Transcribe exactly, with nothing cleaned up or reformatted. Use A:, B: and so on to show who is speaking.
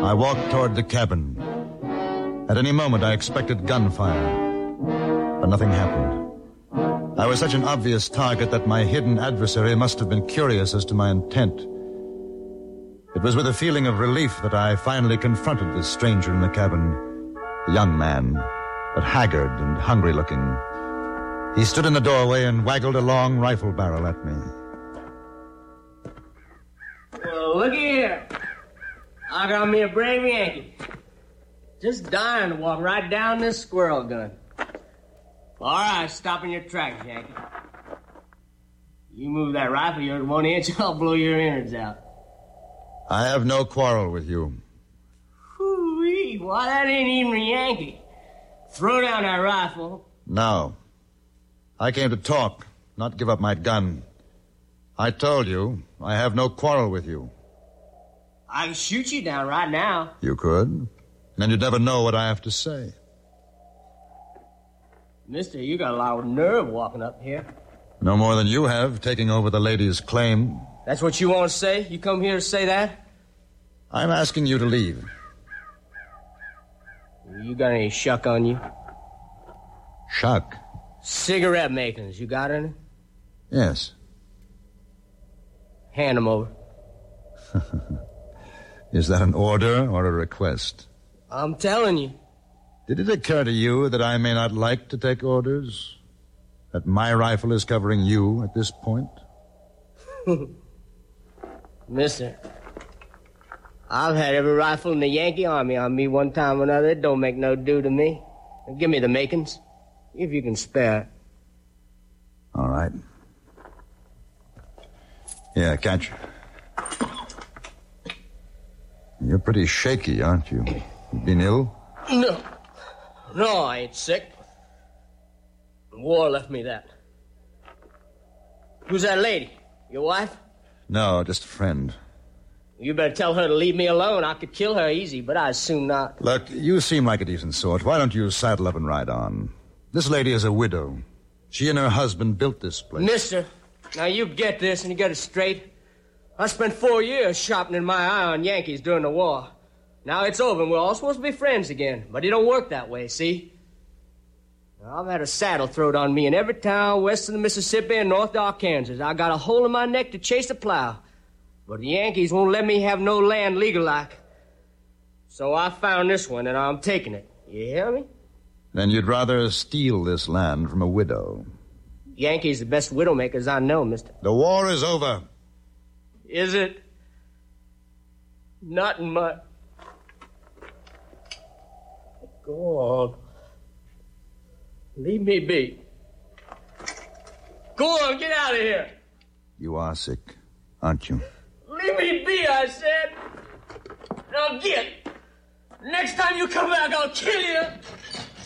A: I walked toward the cabin. At any moment, I expected gunfire, but nothing happened. I was such an obvious target that my hidden adversary must have been curious as to my intent. It was with a feeling of relief that I finally confronted this stranger in the cabin, a young man, but haggard and hungry-looking. He stood in the doorway and waggled a long rifle barrel at me.
B: Well, looky here. I got me a brave Yankee. Just dying to walk right down this squirrel gun. All right, stop in your tracks, Yankee. You move that rifle, you're one inch, I'll blow your innards out.
A: I have no quarrel with you.
B: Whoo-wee, why, that ain't even a Yankee. Throw down that rifle.
A: No. I came to talk, not give up my gun. I told you, I have no quarrel with you.
B: I can shoot you down right now.
A: You could. Then you'd never know what I have to say.
B: Mister, you got a lot of nerve walking up here.
A: No more than you have, taking over the lady's claim.
B: That's what you want to say? You come here to say that?
A: I'm asking you to leave.
B: You got any shuck on you?
A: Shuck?
B: Cigarette makings. You got any?
A: Yes.
B: Hand them over.
A: Is that an order or a request?
B: I'm telling you.
A: Did it occur to you that I may not like to take orders? That my rifle is covering you at this point?
B: Mister, I've had every rifle in the Yankee Army on me one time or another. It don't make no do to me. Give me the makings, if you can spare it.
A: All right. Yeah, catch. You're pretty shaky, aren't you? You been ill?
B: No. No, I ain't sick. The war left me that. Who's that lady? Your wife?
A: No, just a friend.
B: You better tell her to leave me alone. I could kill her easy, but I'd soon not.
A: Look, you seem like a decent sort. Why don't you saddle up and ride on? This lady is a widow. She and her husband built this place.
B: Mister, now you get this and you get it straight. I spent four years sharpening my eye on Yankees during the war. Now it's over and we're all supposed to be friends again. But it don't work that way, see? Now, I've had a saddle thrown on me in every town west of the Mississippi and north of Arkansas. I got a hole in my neck to chase the plow. But the Yankees won't let me have no land legal-like. So I found this one and I'm taking it. You hear me?
A: Then you'd rather steal this land from a widow.
B: Yankees the best widowmakers I know, mister.
A: The war is over.
B: Is it? Not in my... Go on. Leave me be. Go on, get out of here.
A: You are sick, aren't you?
B: Leave me be, I said. Now get. Next time you come back, I'll kill you.